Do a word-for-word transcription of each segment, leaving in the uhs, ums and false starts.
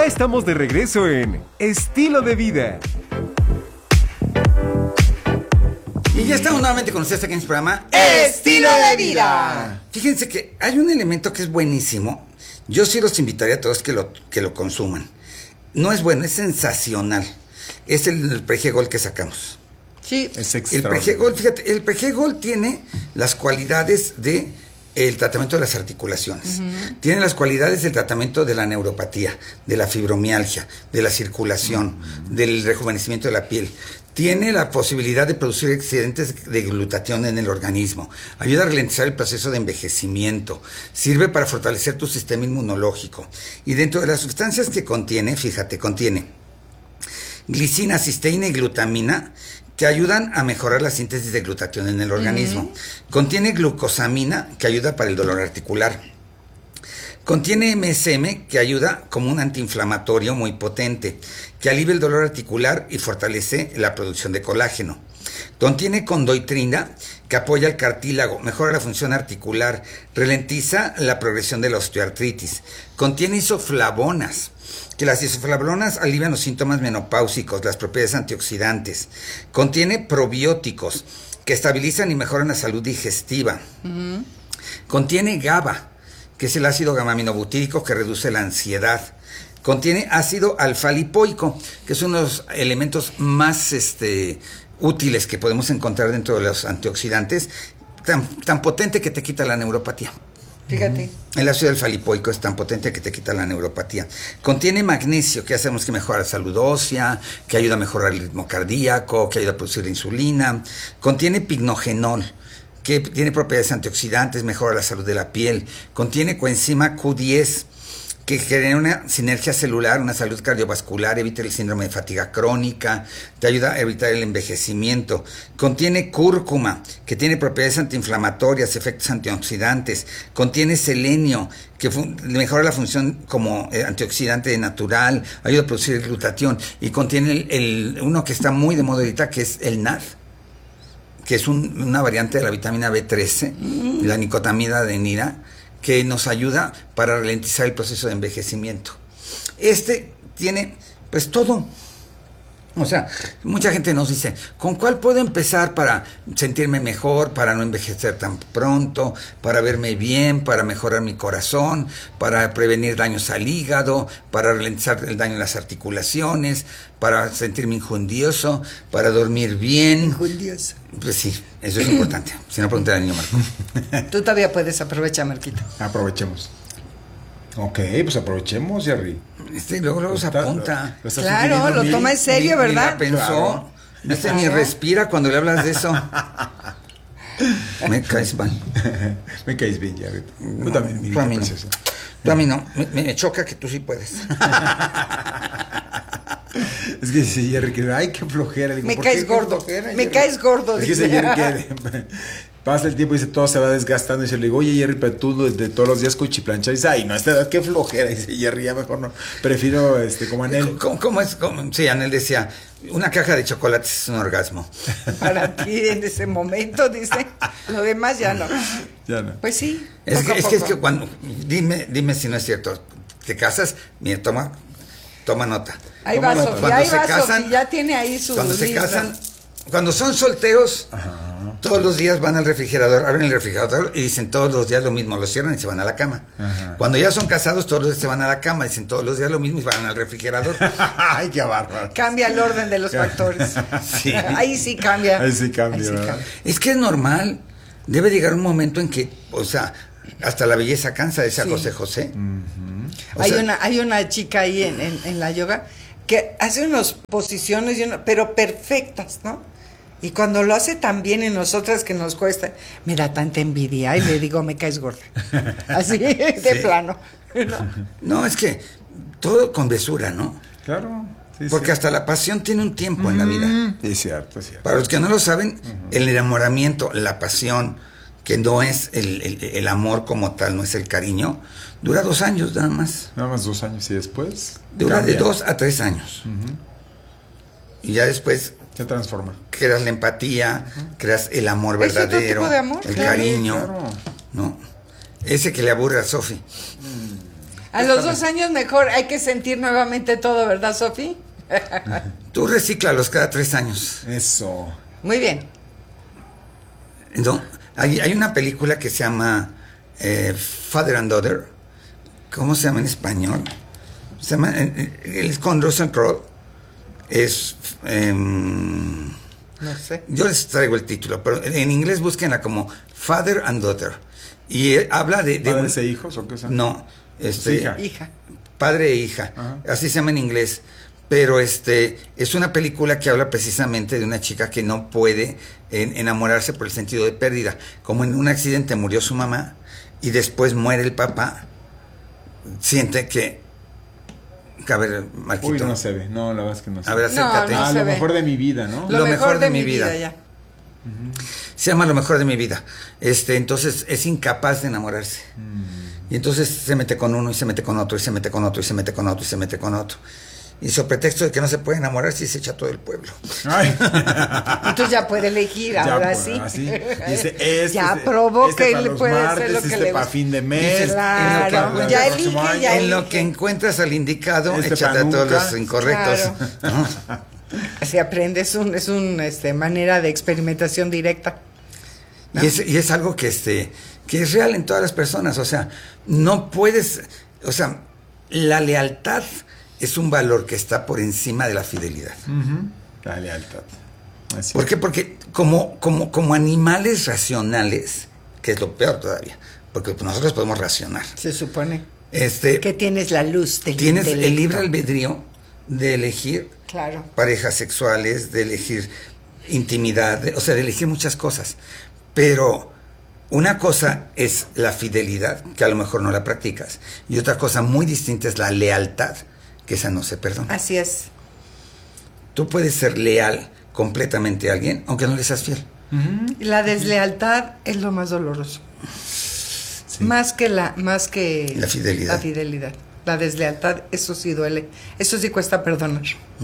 Ya estamos de regreso en Estilo de Vida. Y ya estamos nuevamente con ustedes aquí en este programa Estilo de Vida. Fíjense que hay un elemento que es buenísimo. Yo sí los invitaría a todos que lo, que lo consuman. No es bueno, es sensacional. Es el, el Pregol que sacamos. Sí. Es El Pregol, fíjate, el Pregol tiene las cualidades de el tratamiento de las articulaciones. Uh-huh. Tiene las cualidades del tratamiento de la neuropatía, de la fibromialgia, de la circulación, uh-huh. del rejuvenecimiento de la piel. Tiene la posibilidad de producir excedentes de glutatión en el organismo. Ayuda a ralentizar el proceso de envejecimiento. Sirve para fortalecer tu sistema inmunológico. Y dentro de las sustancias que contiene, fíjate, contiene glicina, cisteína y glutamina, que ayudan a mejorar la síntesis de glutatión en el organismo. Uh-huh. Contiene glucosamina, que ayuda para el dolor articular. Contiene M S M, que ayuda como un antiinflamatorio muy potente, que alivia el dolor articular y fortalece la producción de colágeno. Contiene condoitrina, que apoya el cartílago, mejora la función articular, ralentiza la progresión de la osteoartritis. Contiene isoflavonas, que las isoflavonas alivian los síntomas menopáusicos, las propiedades antioxidantes. Contiene probióticos, que estabilizan y mejoran la salud digestiva. Uh-huh. Contiene GABA, que es el ácido gamma-aminobutírico que reduce la ansiedad. Contiene ácido alfa-lipoico, que es uno de los elementos más este, útiles que podemos encontrar dentro de los antioxidantes, tan, tan potente que te quita la neuropatía. Fíjate. El ácido alfa-lipoico es tan potente que te quita la neuropatía. Contiene magnesio, que hacemos que mejora la salud ósea, que ayuda a mejorar el ritmo cardíaco, que ayuda a producir la insulina. Contiene pignogenol, que tiene propiedades antioxidantes, mejora la salud de la piel. Contiene coenzima Q diez, que genera una sinergia celular, una salud cardiovascular, evita el síndrome de fatiga crónica, te ayuda a evitar el envejecimiento. Contiene cúrcuma, que tiene propiedades antiinflamatorias, efectos antioxidantes. Contiene selenio, que fun- mejora la función como eh, antioxidante natural, ayuda a producir el glutatión. Y contiene el, el, uno que está muy de moda ahorita, que es el N A D, que es un, una variante de la vitamina B trece, mm. la nicotamida adenina, que nos ayuda para ralentizar el proceso de envejecimiento. Este tiene, pues, todo. O sea, mucha gente nos dice, ¿con cuál puedo empezar para sentirme mejor, para no envejecer tan pronto, para verme bien, para mejorar mi corazón, para prevenir daños al hígado, para ralentizar el daño en las articulaciones, para sentirme injundioso, para dormir bien? Injundioso. Pues sí, eso es importante. Si no, pregúntale al niño Marco. Tú todavía puedes aprovechar, Marquito. Aprovechemos. Ok, pues aprovechemos, Jerry. Este luego luego se apunta. Lo Claro, lo toma en serio, Ni- ni ¿verdad? la pensó. Claro. Este ni respira cuando le hablas de eso. Me caes mal. Me caes bien, Jerry. Tú No, también, mi tú a vida mí no. preciosa. Tú a mí no. Me, me choca que tú sí puedes. Es que sí, Jerry, que ay, qué flojera. Digo, Me ¿por caes qué? gordo. Qué flojera, Me Jerry. caes gordo, Es que dice. ese Jerry que pasa el tiempo y dice, todo se va desgastando. Y se le digo, oye, Jerry, pero tú de todos los días cuchiplancha. Y dice, ay, no, a esta edad, qué flojera. Y dice, Jerry, ya mejor no. Prefiero, este, como Anel. ¿Cómo, cómo es? ¿Cómo? Sí, Anel decía, una caja de chocolates es un orgasmo. Para ti en ese momento, dice. Lo demás ya no. Ya no. Pues sí. Es poco que, a es que, es poco. que cuando, dime, dime si no es cierto, te casas, mira, toma, toma nota. Ahí ¿Cómo va no? Sofía, Cuando ahí se va casan- Sofía, ya tiene ahí su Cuando se lista. casan, cuando son solteros, Ajá. todos los días van al refrigerador, abren el refrigerador y dicen todos los días lo mismo, lo cierran y se van a la cama. Ajá. Cuando ya son casados, todos los días se van a la cama, dicen todos los días lo mismo y van al refrigerador. Ay, qué bárbaro. Cambia el orden de los factores. Sí. Ahí sí cambia. Ahí sí cambia, Ahí sí ¿verdad? cambia. Es que es normal, debe llegar un momento en que, o sea, hasta la belleza cansa, decía Sí. José José. O Hay sea, una, hay una chica ahí en, en, en la yoga que hace unas posiciones, y una- pero perfectas, ¿no? Y cuando lo hace tan bien y nosotras que nos cuesta, me da tanta envidia y le digo, me caes gorda. Así, de Sí. plano. ¿no? No, es que todo con mesura, ¿no? Claro. Sí, Porque sí. hasta la pasión tiene un tiempo en la vida. Mm, Es cierto, es cierto. Para los que no lo saben, el enamoramiento, la pasión, que no es el, el- el amor como tal, no es el cariño, dura dos años nada más. Nada más dos años y después. Dura de cambia. dos a tres años. Y ya después Se transforma. creas la empatía, creas el amor Es otro verdadero, tipo de amor, el claro, cariño, claro. ¿no? Ese que le aburre a Sofi. A los dos años mejor hay que sentir nuevamente todo, ¿verdad, Sofi? Tú recíclalos cada tres años. Eso. Muy bien. No, hay, hay una película que se llama eh, Father and Daughter. ¿Cómo se llama en español? Se llama, eh, es con Russell Crowe. Es... Eh, No sé. Yo les traigo el título, pero en inglés búsquenla como Father and Daughter. Y eh, habla de... de ¿Padres e hijos o qué sea? No, este, hija. Hija. Padre e hija, Ajá. así se llama en inglés. Pero este es una película que habla precisamente de una chica que no puede en, enamorarse por el sentido de pérdida. Como en un accidente murió su mamá y después muere el papá, siente que... A ver, Marquito. Uy, no se ve. No, la verdad es que no se A ver, ve. acércate. No, no Ah, se lo ve. mejor de mi vida, ¿no? Lo, mejor, de, mi vida, vida. ya. Se llama Lo mejor de mi vida. Este, entonces es incapaz de enamorarse. Mm. Y entonces se mete con uno y se mete con otro y se mete con otro y se mete con otro y se mete con otro. Y sobre pretexto de que no se puede enamorar, sí se echa todo el pueblo. Ay. Entonces ya puede elegir, Ya, ahora pues, sí. así. Dice, este, ya este, probó este que para él los puede martes, hacer lo que este le para gusta. fin de mes. Dices, Claro, en lo que- ya el elige, próximo ya año. En lo elige. que encuentras al indicado, Este échate pa' a todos nunca. los incorrectos. Claro. Ajá. Se aprende, es un, es un este, manera de experimentación directa. ¿no? Y, es, y es algo que, este, que es real en todas las personas. O sea, no puedes... O sea, la lealtad es un valor que está por encima de la fidelidad. Ujú. La lealtad. Así. ¿Por qué? Porque como, como, como animales racionales, que es lo peor todavía, porque nosotros podemos racionar. Se supone Este, que tienes la luz del tienes el intelecto. libre albedrío de elegir Claro. parejas sexuales, de elegir intimidad, de- o sea, de elegir muchas cosas. Pero una cosa es la fidelidad, que a lo mejor no la practicas, y otra cosa muy distinta es la lealtad, que esa no se perdona. Así es. Tú puedes ser leal completamente a alguien, aunque no le seas fiel. Ujú. La deslealtad es lo más doloroso. Sí. Más que la, más que La fidelidad. La fidelidad. La deslealtad, eso sí duele. Eso sí cuesta perdonar.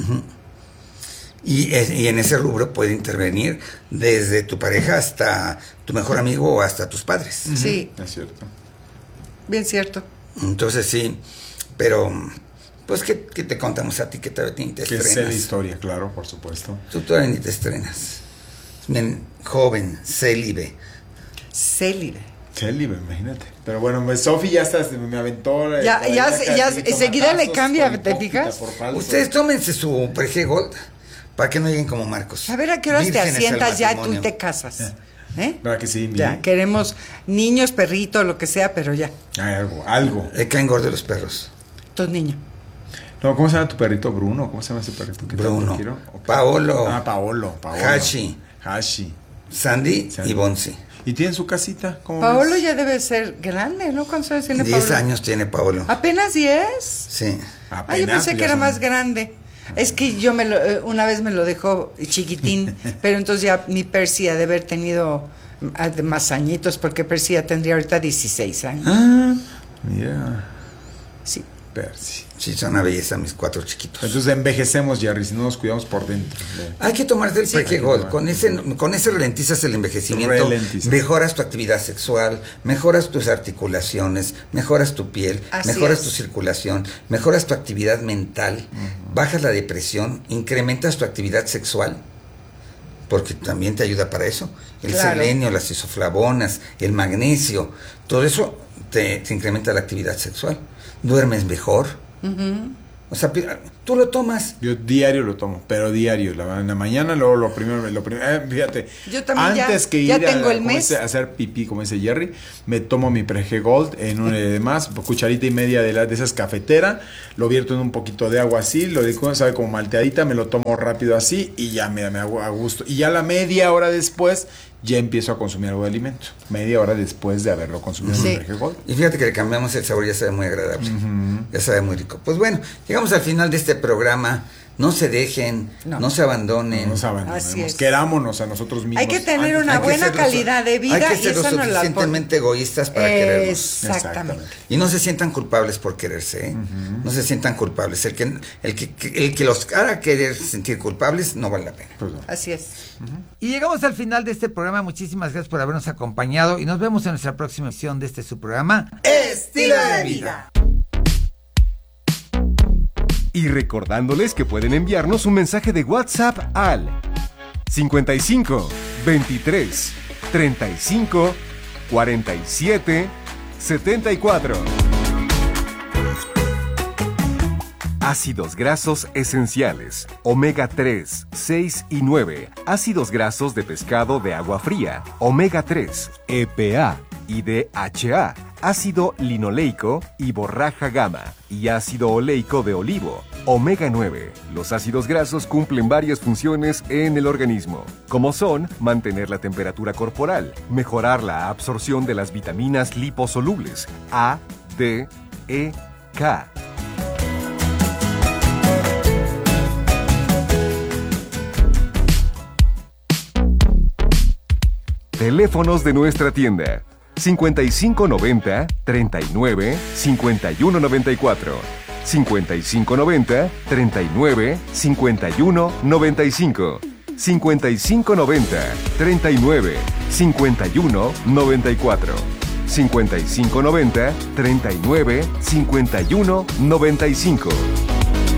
Y, es- y en ese rubro puede intervenir desde tu pareja hasta tu mejor amigo o hasta tus padres. Sí, Es cierto. bien cierto. Entonces sí, pero pues ¿qué, qué te contamos a ti que todavía ni te Que sé la estrenas? historia, claro, por supuesto. Tú todavía ni te estrenas. Men, joven, célibe. Célibe. Célibe, imagínate. Pero bueno, pues, Sofi ya está, me aventó. eh, Ya- por ahí ya la se- cara, ya sí, se- enseguida le tomatazos cambia, por ¿te hipócrita, fijas? por falso. Ustedes tómense su Prege Gold para que no lleguen como Marcos. A ver a qué horas te Vírgenes al asientas ya y tú matrimonio. te casas. ¿Eh? ¿Verdad que sí? Ya, mi- queremos niños, perritos, lo que sea, pero ya. Hay algo, algo. Le caen gordos los perros. Tus niños. No, ¿cómo se llama tu perrito? Bruno. ¿Cómo se llama ese perrito? que Bruno. tanto quiero? Ok. Paolo. Ah, Paolo. Paolo. Hashi. Hashi. Sandy, Sandy. y Bonsi. ¿Y tiene su casita? ¿Cómo Paolo ves? ya debe ser grande, ¿no? ¿Cuántos años tiene Diez Paolo? años tiene Paolo. ¿Apenas diez? Sí. Ah, yo Apenas, pensé ya que era son- más grande. Es que yo me lo, eh, una vez me lo dejó chiquitín, pero entonces ya mi Percy ha de haber tenido ah, de más añitos, porque Percy ya tendría ahorita dieciséis años. Ah, mira. Sí. Percy. Sí, son una belleza mis cuatro chiquitos. Entonces envejecemos, Jerry, si no nos cuidamos por dentro. Hay que tomarte el Sí. Prege Hay que Gold. tomar. Con ese, con ese ralentizas el envejecimiento, Ralentizas. mejoras tu actividad sexual, mejoras tus articulaciones, mejoras tu piel, Así mejoras es. tu circulación, mejoras tu actividad mental, bajas la depresión, incrementas tu actividad sexual, porque también te ayuda para eso. El Claro. selenio, las isoflavonas, el magnesio, todo eso te, te incrementa la actividad sexual. Duermes mejor. O sea, pi- tú lo tomas. Yo diario lo tomo, pero diario. La, en la mañana, luego lo primero, lo primero eh, fíjate. Yo también ya- antes que ya ir a, tengo el como mes. dice, a hacer pipí, como dice Jerry, me tomo mi Prege Gold en un eh, más, cucharita y media de, la, de esas cafetera, lo vierto en un poquito de agua así, lo digo, sabe como malteadita, me lo tomo rápido así y ya me, me hago a gusto. Y ya la media hora después ya empiezo a consumir algo de alimento. Media hora después de haberlo consumido Sí. mi Prege Gold. Y fíjate que le cambiamos el sabor, ya sabe muy agradable. Ya sabe muy rico. Pues bueno, llegamos al final de este programa. No se dejen, no, No. se abandonen. No nos abandonemos, Así es. querámonos a nosotros mismos. Hay que tener antes- una Hay que buena ser lo- calidad de vida Hay que y ser lo eso no la pon- suficientemente egoístas para querernos. Exactamente. Y no se sientan culpables por quererse, ¿eh? No se sientan culpables. El que, el, que, que- el que los haga querer sentir culpables no vale la pena. Pues no. Así es. Y llegamos al final de este programa. Muchísimas gracias por habernos acompañado y nos vemos en nuestra próxima edición de este su programa. Estilo de vida. Y recordándoles que pueden enviarnos un mensaje de WhatsApp al cincuenta y cinco, veintitrés, treinta y cinco, cuarenta y siete, setenta y cuatro. Ácidos grasos esenciales, omega tres, seis y nueve, ácidos grasos de pescado de agua fría, omega tres, E P A y D H A, ácido linoleico y borraja gamma, y ácido oleico de olivo, omega nueve. Los ácidos grasos cumplen varias funciones en el organismo, como son mantener la temperatura corporal, mejorar la absorción de las vitaminas liposolubles A, D, E, K. Teléfonos de nuestra tienda: cincuenta y cinco noventa, treinta y nueve, cincuenta y uno noventa y cuatro, cincuenta y cinco noventa, treinta y nueve, cincuenta y uno noventa y cinco, cincuenta y cinco noventa, treinta y nueve, cincuenta y uno noventa y cuatro, cincuenta y cinco noventa, treinta y nueve, cincuenta y uno noventa y cinco.